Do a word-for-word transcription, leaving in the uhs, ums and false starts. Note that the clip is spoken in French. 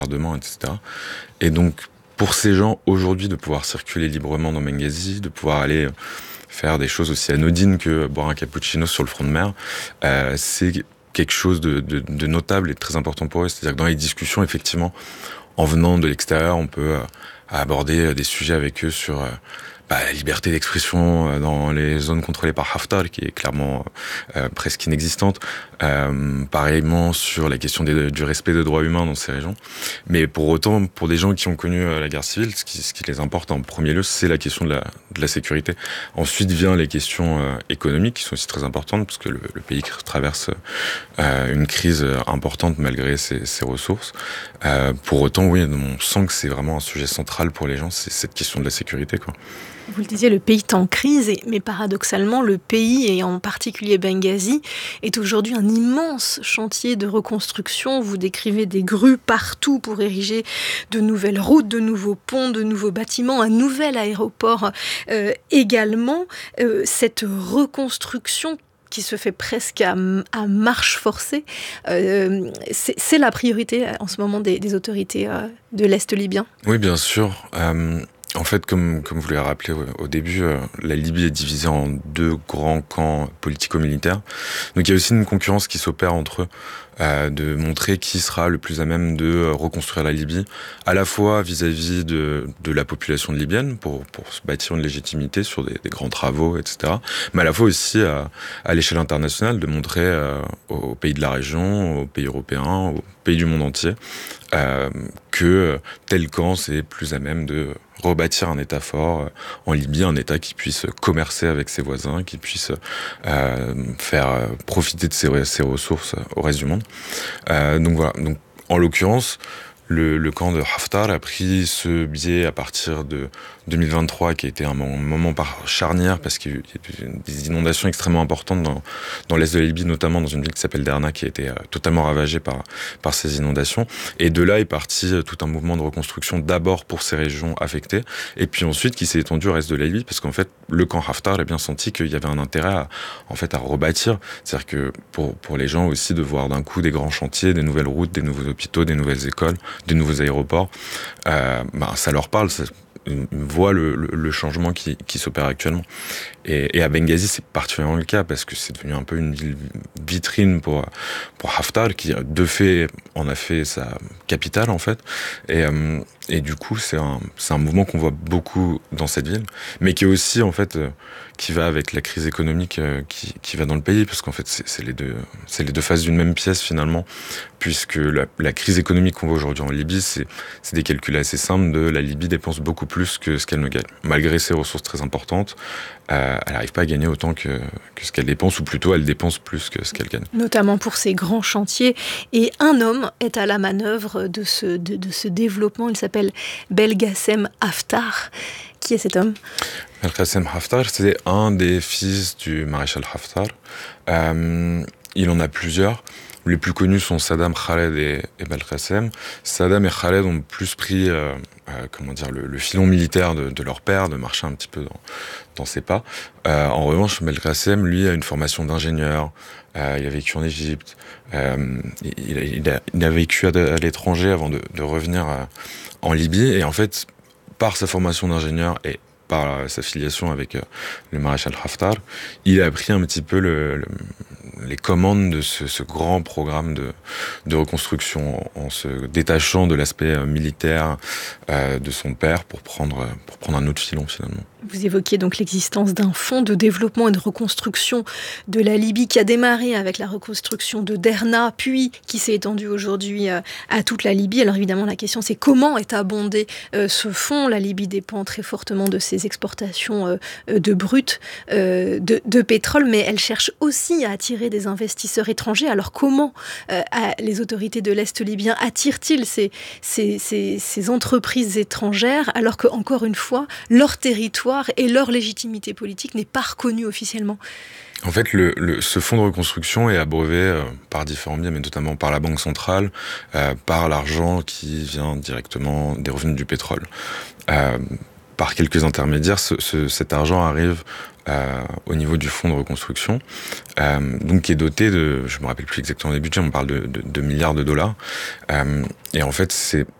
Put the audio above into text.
bombardements, et cetera. Et donc, pour ces gens, aujourd'hui, de pouvoir circuler librement dans Benghazi, de pouvoir aller faire des choses aussi anodines que boire un cappuccino sur le front de mer, euh, c'est quelque chose de, de, de notable et de très important pour eux. C'est-à-dire que dans les discussions, effectivement, en venant de l'extérieur, on peut euh, aborder des sujets avec eux sur... Euh, Bah, la liberté d'expression dans les zones contrôlées par Haftar, qui est clairement euh, presque inexistante. Euh, pareillement sur la question des, du respect des droits humains dans ces régions. Mais pour autant, pour des gens qui ont connu la guerre civile, ce qui, ce qui les importe en premier lieu, c'est la question de la, de la sécurité. Ensuite vient les questions euh, économiques, qui sont aussi très importantes, parce que le, le pays traverse euh, une crise importante malgré ses, ses ressources. Euh, pour autant, oui, on sent que c'est vraiment un sujet central pour les gens, c'est cette question de la sécurité, quoi. Vous le disiez, le pays est en crise, mais paradoxalement, le pays, et en particulier Benghazi, est aujourd'hui un immense chantier de reconstruction. Vous décrivez des grues partout pour ériger de nouvelles routes, de nouveaux ponts, de nouveaux bâtiments, un nouvel aéroport euh, également. Euh, cette reconstruction qui se fait presque à, à marche forcée, euh, c'est, c'est la priorité en ce moment des, des autorités euh, de l'Est libyen. Oui, bien sûr. Euh... En fait, comme, comme vous l'avez rappelé au début, euh, la Libye est divisée en deux grands camps politico-militaires. Donc il y a aussi une concurrence qui s'opère entre eux, euh, de montrer qui sera le plus à même de reconstruire la Libye, à la fois vis-à-vis de, de la population libyenne, pour, pour se bâtir une légitimité sur des, des grands travaux, et cetera, mais à la fois aussi à, à l'échelle internationale, de montrer euh, aux pays de la région, aux pays européens, aux pays du monde entier, euh, que tel camp, c'est plus à même de rebâtir un État fort en Libye, un État qui puisse commercer avec ses voisins, qui puisse euh, faire profiter de ses, ses ressources au reste du monde. Euh, donc voilà. Donc, en l'occurrence, le, le camp de Haftar a pris ce biais à partir de deux mille vingt-trois, qui a été un moment, moment par charnière, parce qu'il y a eu des inondations extrêmement importantes dans, dans l'est de la Libye, notamment dans une ville qui s'appelle Derna, qui a été euh, totalement ravagée par, par ces inondations. Et de là est parti euh, tout un mouvement de reconstruction, d'abord pour ces régions affectées, et puis ensuite qui s'est étendu au reste de la Libye, parce qu'en fait, le camp Haftar a bien senti qu'il y avait un intérêt à, en fait, à rebâtir. C'est-à-dire que pour, pour les gens aussi, de voir d'un coup des grands chantiers, des nouvelles routes, des nouveaux hôpitaux, des nouvelles écoles, des nouveaux aéroports, euh, bah, ça leur parle, ça, ils voient le, le, le changement qui, qui s'opère actuellement. Et, et à Benghazi, c'est particulièrement le cas, parce que c'est devenu un peu une ville vitrine pour, pour Haftar, qui de fait en a fait sa capitale, en fait. Et, euh, et du coup, c'est un, c'est un mouvement qu'on voit beaucoup dans cette ville, mais qui est aussi, en fait, euh, qui va avec la crise économique euh, qui, qui va dans le pays, parce qu'en fait, c'est, c'est, les deux, c'est les deux faces d'une même pièce, finalement, puisque la, la crise économique qu'on voit aujourd'hui en Libye, c'est, c'est des calculs assez simples de la Libye dépense beaucoup plus que ce qu'elle ne gagne. Malgré ses ressources très importantes, euh, elle n'arrive pas à gagner autant que, que ce qu'elle dépense, ou plutôt elle dépense plus que ce qu'elle gagne. Notamment pour ces grands chantiers. Et un homme est à la manœuvre de ce, de, de ce développement, il s'appelle Belgassem Haftar. Qui est cet homme ? Belgassem Haftar, c'est un des fils du maréchal Haftar. Euh, il en a plusieurs. Les plus connus sont Saddam, Khaled et, et Belgassem. Saddam et Khaled ont plus pris euh, euh, comment dire, le, le filon militaire de, de leur père, de marcher un petit peu dans, dans ses pas. Euh, en revanche, Belgassem, lui, a une formation d'ingénieur. Euh, il a vécu en Égypte. Euh, il, a, il, a, il a vécu à, à l'étranger avant de, de revenir à, en Libye. Et en fait, par sa formation d'ingénieur et par sa filiation avec euh, le maréchal Haftar, il a pris un petit peu le, le, les commandes de ce, ce grand programme de, de reconstruction, en, en se détachant de l'aspect euh, militaire euh, de son père pour prendre, pour prendre un autre filon, finalement. Vous évoquiez donc l'existence d'un fonds de développement et de reconstruction de la Libye qui a démarré avec la reconstruction de Derna, puis qui s'est étendu aujourd'hui à toute la Libye. Alors évidemment, la question c'est comment est abondé euh, ce fonds. La Libye dépend très fortement de ses exportations euh, de brut, euh, de, de pétrole, mais elle cherche aussi à attirer des investisseurs étrangers. Alors comment euh, les autorités de l'Est libyen attirent-ils ces, ces, ces, ces entreprises étrangères alors que, encore une fois, leur territoire et leur légitimité politique n'est pas reconnue officiellement? En fait, le, le, ce fonds de reconstruction est abreuvé euh, par différents biais, mais notamment par la Banque centrale, euh, par l'argent qui vient directement des revenus du pétrole. Euh, par quelques intermédiaires, ce, ce, cet argent arrive euh, au niveau du fonds de reconstruction, euh, donc qui est doté de, je me rappelle plus exactement des budgets, on parle de, de, de milliards de dollars. Euh, et en fait, c'est